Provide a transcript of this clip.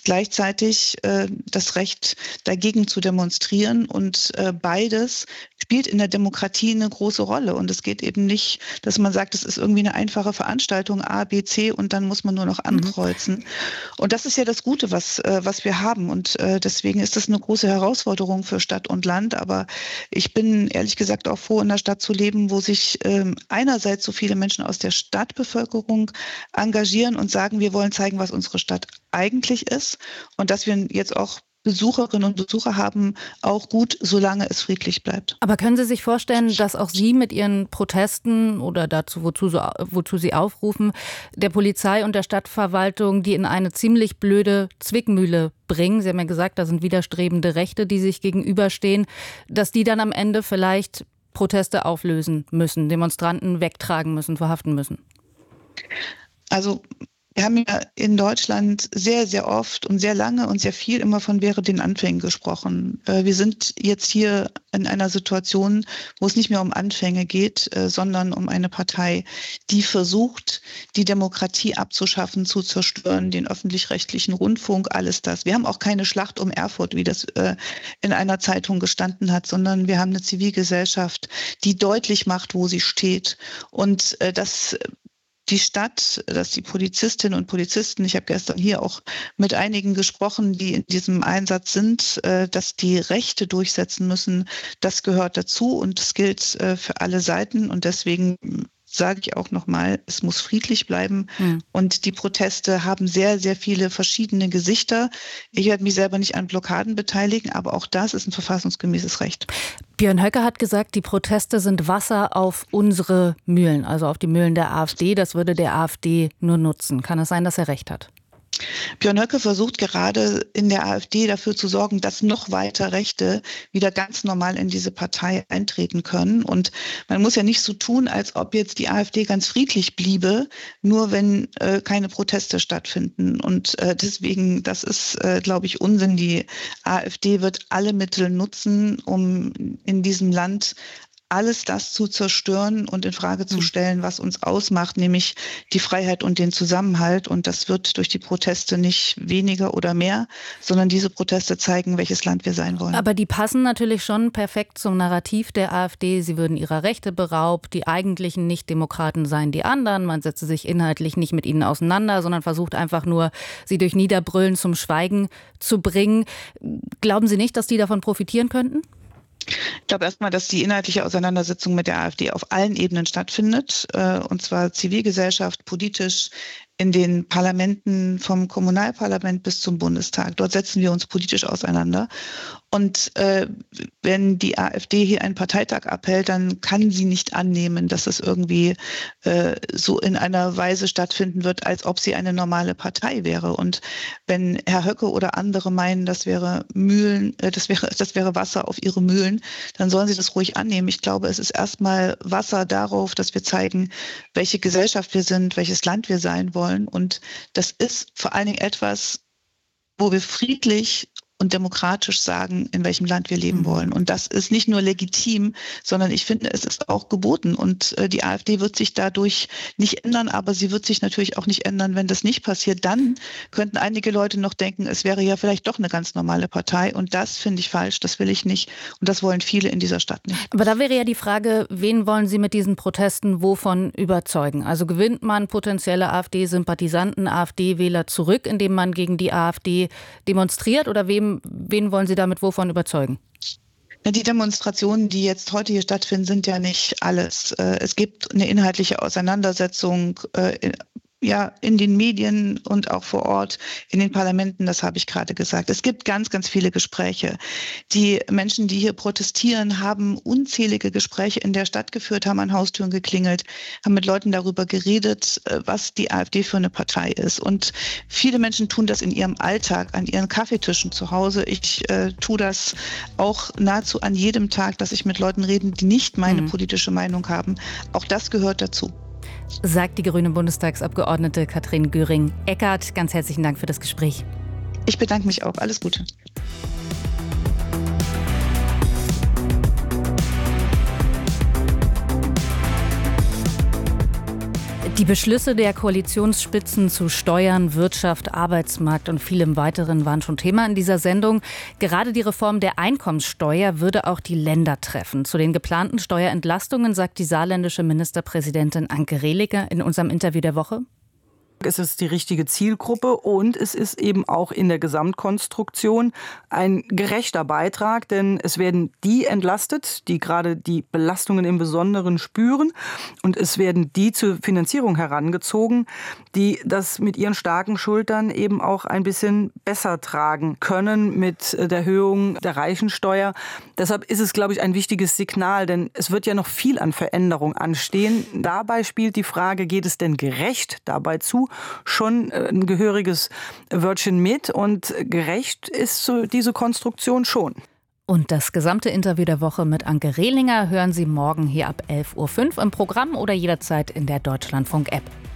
gleichzeitig das Recht dagegen zu demonstrieren. Und beides spielt in der Demokratie eine große Rolle. Und es geht eben nicht, dass man sagt, es ist irgendwie eine einfache Veranstaltung A, B, C und dann muss man nur noch ankreuzen. Und das ist ja das Gute, was wir haben. Und deswegen ist das eine große Herausforderung für Stadt und Land. Aber ich bin ehrlich gesagt auch froh, in einer Stadt zu leben, wo sich einerseits so viele Menschen aus der Stadtbevölkerung engagieren und sagen, wir wollen zeigen, was unsere Stadt eigentlich ist und dass wir jetzt auch Besucherinnen und Besucher haben, auch gut, solange es friedlich bleibt. Aber können Sie sich vorstellen, dass auch Sie mit Ihren Protesten oder dazu, wozu Sie aufrufen, der Polizei und der Stadtverwaltung, die in eine ziemlich blöde Zwickmühle bringen? Sie haben ja gesagt, da sind widerstrebende Rechte, die sich gegenüberstehen, dass die dann am Ende vielleicht Proteste auflösen müssen, Demonstranten wegtragen müssen, verhaften müssen? Also wir haben ja in Deutschland sehr, sehr oft und sehr lange und sehr viel immer von während den Anfängen gesprochen. Wir sind jetzt hier in einer Situation, wo es nicht mehr um Anfänge geht, sondern um eine Partei, die versucht, die Demokratie abzuschaffen, zu zerstören, den öffentlich-rechtlichen Rundfunk, alles das. Wir haben auch keine Schlacht um Erfurt, wie das in einer Zeitung gestanden hat, sondern wir haben eine Zivilgesellschaft, die deutlich macht, wo sie steht. Und die Stadt, dass die Polizistinnen und Polizisten, ich habe gestern hier auch mit einigen gesprochen, die in diesem Einsatz sind, dass die Rechte durchsetzen müssen, das gehört dazu und das gilt für alle Seiten. Und deswegen sage ich auch nochmal, es muss friedlich bleiben. Und die Proteste haben sehr, sehr viele verschiedene Gesichter. Ich werde mich selber nicht an Blockaden beteiligen, aber auch das ist ein verfassungsgemäßes Recht. Björn Höcke hat gesagt, die Proteste sind Wasser auf unsere Mühlen, also auf die Mühlen der AfD. Das würde der AfD nur nutzen. Kann es sein, dass er recht hat? Björn Höcke versucht gerade in der AfD dafür zu sorgen, dass noch weiter Rechte wieder ganz normal in diese Partei eintreten können. Und man muss ja nicht so tun, als ob jetzt die AfD ganz friedlich bliebe, nur wenn keine Proteste stattfinden. Und deswegen, das ist, glaube ich, Unsinn. Die AfD wird alle Mittel nutzen, um in diesem Land alles das zu zerstören und in Frage zu stellen, was uns ausmacht, nämlich die Freiheit und den Zusammenhalt. Und das wird durch die Proteste nicht weniger oder mehr, sondern diese Proteste zeigen, welches Land wir sein wollen. Aber die passen natürlich schon perfekt zum Narrativ der AfD. Sie würden ihrer Rechte beraubt, die eigentlichen Nicht-Demokraten seien die anderen. Man setze sich inhaltlich nicht mit ihnen auseinander, sondern versucht einfach nur, sie durch Niederbrüllen zum Schweigen zu bringen. Glauben Sie nicht, dass die davon profitieren könnten? Ich glaube erstmal, dass die inhaltliche Auseinandersetzung mit der AfD auf allen Ebenen stattfindet, und zwar Zivilgesellschaft, politisch, in den Parlamenten vom Kommunalparlament bis zum Bundestag. Dort setzen wir uns politisch auseinander. Und wenn die AfD hier einen Parteitag abhält, dann kann sie nicht annehmen, dass es irgendwie so in einer Weise stattfinden wird, als ob sie eine normale Partei wäre. Und wenn Herr Höcke oder andere meinen, das wäre Wasser auf ihre Mühlen, dann sollen sie das ruhig annehmen. Ich glaube, es ist erstmal Wasser darauf, dass wir zeigen, welche Gesellschaft wir sind, welches Land wir sein wollen. Und das ist vor allen Dingen etwas, wo wir friedlich und demokratisch sagen, in welchem Land wir leben wollen. Und das ist nicht nur legitim, sondern ich finde, es ist auch geboten. Und die AfD wird sich dadurch nicht ändern, aber sie wird sich natürlich auch nicht ändern, wenn das nicht passiert. Dann könnten einige Leute noch denken, es wäre ja vielleicht doch eine ganz normale Partei. Und das finde ich falsch, das will ich nicht. Und das wollen viele in dieser Stadt nicht. Aber da wäre ja die Frage, wen wollen Sie mit diesen Protesten wovon überzeugen? Also gewinnt man potenzielle AfD-Sympathisanten, AfD-Wähler zurück, indem man gegen die AfD demonstriert? Oder wen wollen Sie damit wovon überzeugen? Die Demonstrationen, die jetzt heute hier stattfinden, sind ja nicht alles. Es gibt eine inhaltliche Auseinandersetzung in den Medien und auch vor Ort in den Parlamenten, das habe ich gerade gesagt. Es gibt ganz, ganz viele Gespräche. Die Menschen, die hier protestieren, haben unzählige Gespräche in der Stadt geführt, haben an Haustüren geklingelt, haben mit Leuten darüber geredet, was die AfD für eine Partei ist. Und viele Menschen tun das in ihrem Alltag, an ihren Kaffeetischen zu Hause. Ich tue das auch nahezu an jedem Tag, dass ich mit Leuten rede, die nicht meine politische Meinung haben. Auch das gehört dazu. Sagt die grüne Bundestagsabgeordnete Katrin Göring-Eckardt. Ganz herzlichen Dank für das Gespräch. Ich bedanke mich auch. Alles Gute. Die Beschlüsse der Koalitionsspitzen zu Steuern, Wirtschaft, Arbeitsmarkt und vielem weiteren waren schon Thema in dieser Sendung. Gerade die Reform der Einkommenssteuer würde auch die Länder treffen. Zu den geplanten Steuerentlastungen sagt die saarländische Ministerpräsidentin Anke Rehlinger in unserem Interview der Woche: Es ist die richtige Zielgruppe und es ist eben auch in der Gesamtkonstruktion ein gerechter Beitrag, denn es werden die entlastet, die gerade die Belastungen im Besonderen spüren, und es werden die zur Finanzierung herangezogen, die das mit ihren starken Schultern eben auch ein bisschen besser tragen können mit der Erhöhung der Reichensteuer. Deshalb ist es, glaube ich, ein wichtiges Signal, denn es wird ja noch viel an Veränderung anstehen. Dabei spielt die Frage, geht es denn gerecht dabei zu, schon ein gehöriges Wörtchen mit, und gerecht ist so diese Konstruktion schon. Und das gesamte Interview der Woche mit Anke Rehlinger hören Sie morgen hier ab 11:05 Uhr im Programm oder jederzeit in der Deutschlandfunk-App.